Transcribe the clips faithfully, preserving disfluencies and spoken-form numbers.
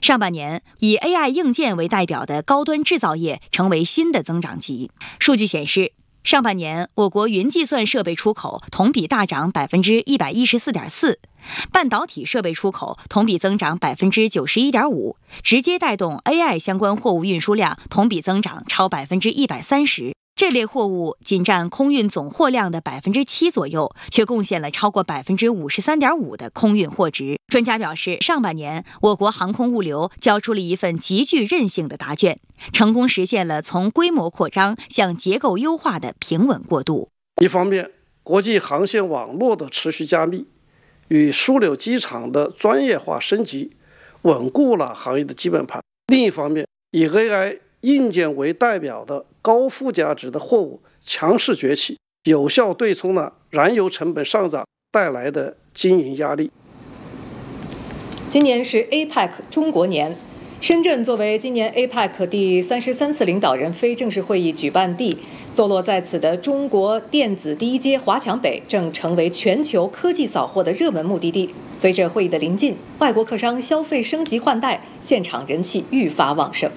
上半年，以 A I 硬件为代表的高端制造业成为新的增长极。数据显示，上半年我国云计算设备出口同比大涨百分之一百一十四点四，半导体设备出口同比增长百分之九十一点五，直接带动 A I 相关货物运输量同比增长超百分之一百三十。这类货物仅占空运总货量的百分之七左右，却贡献了超过百分之五十三点五的空运货值。专家表示，上半年我国航空物流交出了一份极具韧性的答卷，成功实现了从规模扩张向结构优化的平稳过渡。 一方面，国际航线网络的持续加密与枢纽机场的专业化升级，稳固了行业的基本盘；另一方面，以 A I 硬件为代表的高附加值的货物强势崛起，有效对冲了燃油成本上涨带来的经营压力。 今年是 A P E C 中国年，深圳作为今年 A P E C 第三十三次领导人非正式会议举办地，坐落在此的中国电子第一街华强北正成为全球科技扫货的热门目的地。随着会议的临近，外国客商消费升级换代，现场人气愈发旺盛。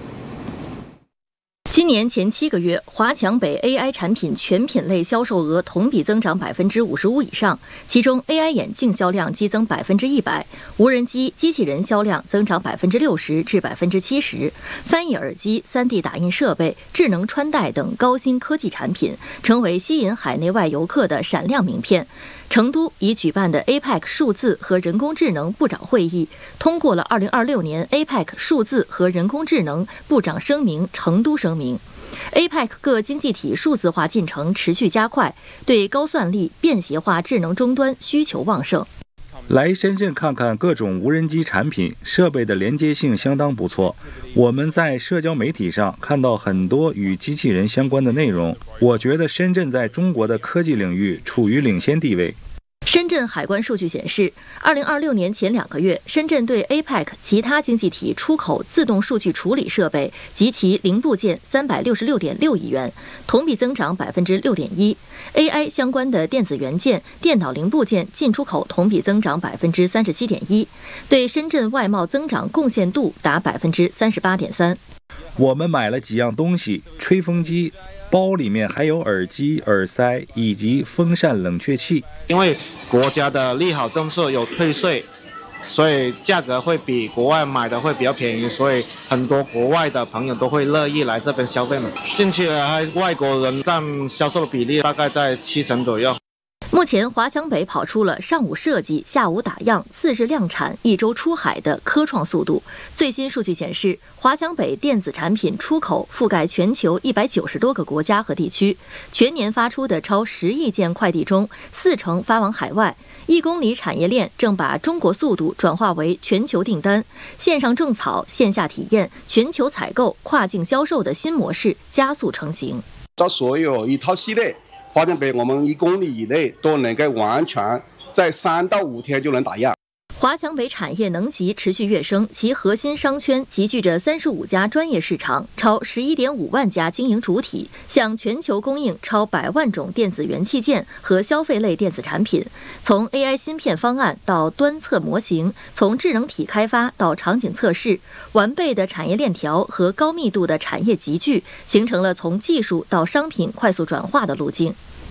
今年前七个月，华强北 A I 产品全品类销售额同比增长百分之五十五以上，其中 A I 眼镜销量激增百分之一百，无人机、机器人销量增长百分之六十至百分之七十，翻译耳机、三 D 打印设备、智能穿戴等高新科技产品成为吸引海内外游客的闪亮名片。成都已举办的 A P E C 数字和人工智能部长会议通过了二零二六年 A P E C 数字和人工智能部长声明成都声明。A P E C 各经济体数字化进程持续加快，对高算力、便携化智能终端需求旺盛。 来深圳看看各种无人机产品，设备的连接性相当不错。我们在社交媒体上看到很多与机器人相关的内容，我觉得深圳在中国的科技领域处于领先地位。 深圳海关数据显示，二零二六年前两个月，深圳对 A P E C 其他经济体出口自动数据处理设备及其零部件三百六十六点六亿元，同比增长百分之六点一。A I 相关的电子元件、电脑零部件进出口同比增长百分之三十七点一，对深圳外贸增长贡献度达百分之三十八点三。 我们买了几样东西，吹风机。包里面还有耳机、耳塞以及风扇冷却器。 因为国家的利好政策有退税，所以价格会比国外买的会比较便宜，所以很多国外的朋友都会乐意来这边消费嘛。近期来外国人占销售的比例大概在七成左右。 目前，华强北跑出了上午设计、下午打样、次日量产、一周出海的科创速度。最新数据显示，华强北电子产品出口覆盖全球一百九十多个国家和地区，全年发出的超十亿件快递中，四成发往海外。一公里产业链正把中国速度转化为全球订单，线上种草、线下体验、全球采购、跨境销售的新模式加速成型。 这所有一套系列。华强北我们一公里以内都能够完全在三到五天就能打样。 华强北产业能级持续跃升，其核心商圈集聚着三十五家专业市场，超十一点五万家经营主体，向全球供应超百万种电子元器件和消费类电子产品。从 A I 芯片方案到端测模型，从智能体开发到场景测试，完备的产业链条和高密度的产业集聚，形成了从技术到商品快速转化的路径。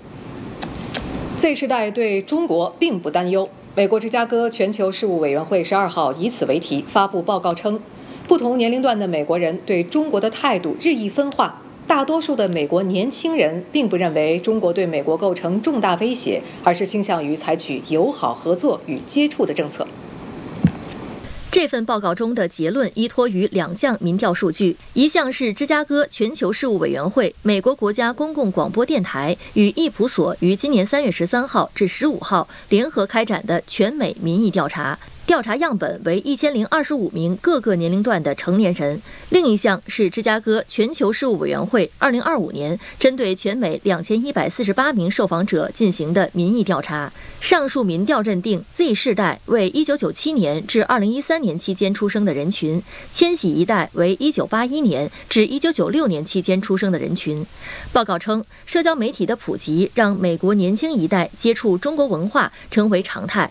Z 世代对中国并不担忧。美国芝加哥全球事务委员会十二号以此为题发布报告称，不同年龄段的美国人对中国的态度日益分化。大多数的美国年轻人并不认为中国对美国构成重大威胁，而是倾向于采取友好合作与接触的政策。 这份报告中的结论依托于两项民调数据，一项是芝加哥全球事务委员会、美国国家公共广播电台与易普所于今年三月十三号至十五号联合开展的全美民意调查。调查样本为一千零二十五名各个年龄段的成年人。另一项是芝加哥全球事务委员会二零二五年针对全美两千一百四十八名受访者进行的民意调查。上述民调认定 Z 世代为一九九七年至二零一三年期间出生的人群，千禧一代为一九八一年至一九九六年期间出生的人群。报告称，社交媒体的普及让美国年轻一代接触中国文化成为常态。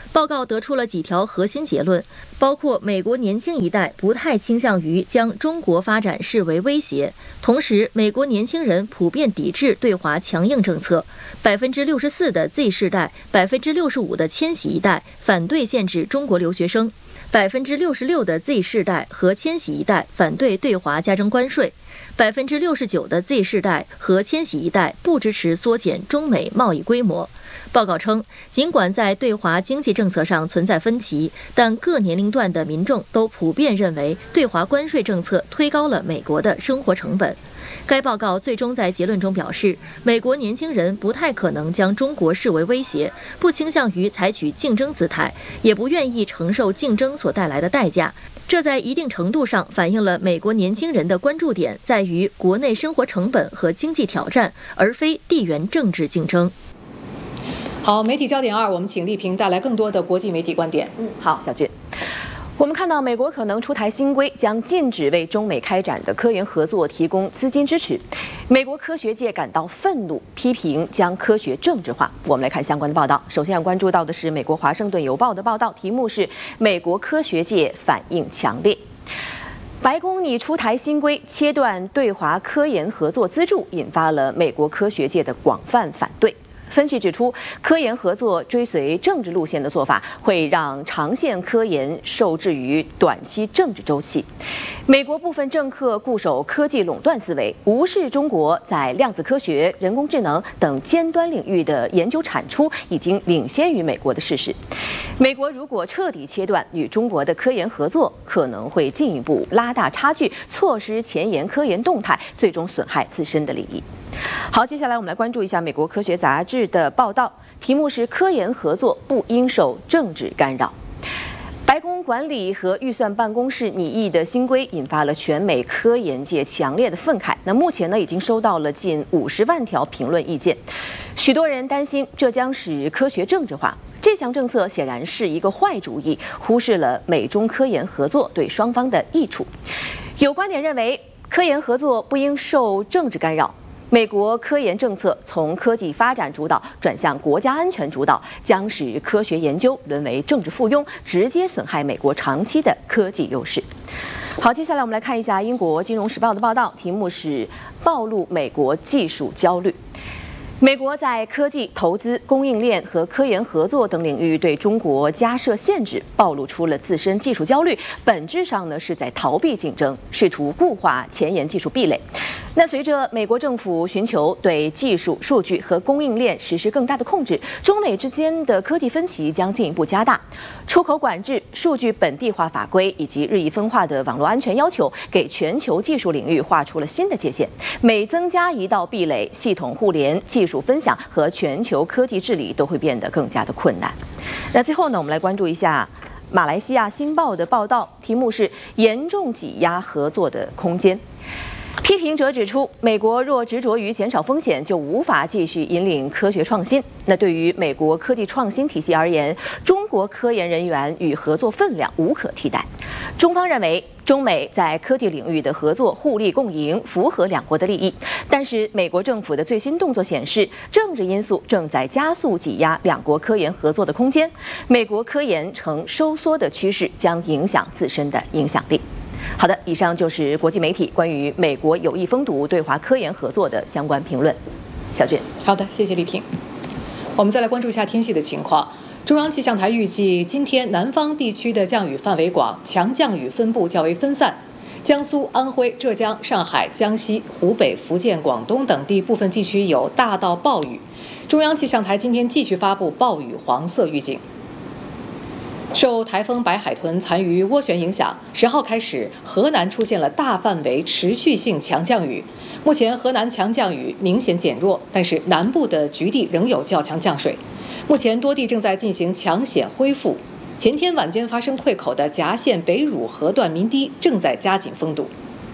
报告得出了几条核心结论，包括美国年轻一代不太倾向于将中国发展视为威胁，同时美国年轻人普遍抵制对华强硬政策，百分之六十四的 Z 世代，百分之六十五的千禧一代反对限制中国留学生，百分之六十六的 Z 世代和千禧一代反对对华加征关税，百分之六十九的 Z 世代和千禧一代不支持缩减中美贸易规模。报告称，尽管在对华经济政策上存在分歧，但各年龄段的民众都普遍认为对华关税政策推高了美国的生活成本。该报告最终在结论中表示，美国年轻人不太可能将中国视为威胁，不倾向于采取竞争姿态，也不愿意承受竞争所带来的代价。这在一定程度上反映了美国年轻人的关注点在于国内生活成本和经济挑战，而非地缘政治竞争。 好，媒体焦点二，我们请丽萍带来更多的国际媒体观点。 嗯，好，小俊。我们看到，美国可能出台新规，将禁止为中美开展的科研合作提供资金支持。美国科学界感到愤怒，批评将科学政治化。我们来看相关的报道。首先要关注到的是美国《华盛顿邮报》的报道，题目是“美国科学界反应强烈”。白宫拟出台新规，切断对华科研合作资助，引发了美国科学界的广泛反对。分析指出，科研合作追随政治路线的做法，会让长线科研受制于短期政治周期。美国部分政客固守科技垄断思维，无视中国在量子科学、人工智能等尖端领域的研究产出已经领先于美国的事实。美国如果彻底切断与中国的科研合作，可能会进一步拉大差距，错失前沿科研动态，最终损害自身的利益。好，接下来我们来关注一下美国科学杂志的报道，题目是“科研合作不应受政治干扰”。白宫管理和预算办公室拟议的新规引发了全美科研界强烈的愤慨。那目前呢，已经收到了近五十万条评论意见，许多人担心这将使科学政治化。这项政策显然是一个坏主意，忽视了美中科研合作对双方的益处。有观点认为，科研合作不应受政治干扰。美国科研政策从科技发展主导转向国家安全主导，将使科学研究沦为政治附庸，直接损害美国长期的科技优势。好，接下来我们来看一下英国《金融时报》的报道，题目是“暴露美国技术焦虑”。美国在科技、投资、供应链和科研合作等领域对中国加设限制，暴露出了自身技术焦虑，本质上呢是在逃避竞争，试图固化前沿技术壁垒。那随着美国政府寻求对技术、数据和供应链实施更大的控制，中美之间的科技分歧将进一步加大。出口管制、数据本地化法规以及日益分化的网络安全要求，给全球技术领域画出了新的界限。每增加一道壁垒，系统互联、技术分享和全球科技治理都会变得更加的困难。那最后呢，我们来关注一下马来西亚《新报》的报道，题目是“严重挤压合作的空间”。批评者指出，美国若执着于减少风险，就无法继续引领科学创新。那对于美国科技创新体系而言，中国科研人员与合作分量无可替代。中方认为，中美在科技领域的合作互利共赢，符合两国的利益。但是，美国政府的最新动作显示，政治因素正在加速挤压两国科研合作的空间。美国科研呈收缩的趋势，将影响自身的影响力。好的，以上就是国际媒体关于美国有意封堵对华科研合作的相关评论。小俊， 好的，谢谢丽萍。我们再来关注一下天气的情况。中央气象台预计，今天南方地区的降雨范围广，强降雨分布较为分散。江苏、安徽、浙江、上海、江西、湖北、福建、广东等地部分地区有大到暴雨。中央气象台今天继续发布暴雨黄色预警。受台风白海豚残余涡旋影响，十号开始，河南出现了大范围持续性强降雨。目前河南强降雨明显减弱，但是南部的局地仍有较强降水。目前多地正在进行抢险恢复。前天晚间发生溃口的夹县北汝河段民堤正在加紧封堵。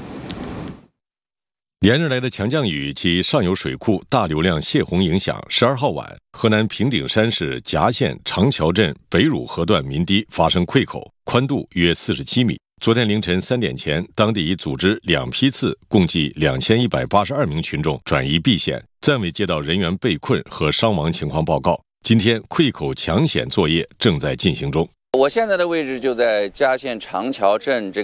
连日来的强降雨及上游水库大流量泄洪影响，十二号晚，河南平顶山市夹县长桥镇北汝河段民堤发生溃口，宽度约四十七米。昨天凌晨三点前，当地已组织两批次，共计两千一百八十二名群众转移避险，暂未接到人员被困和伤亡情况报告。 今天溃口抢险作业正在进行中。 我现在的位置就在嘉县长桥镇这个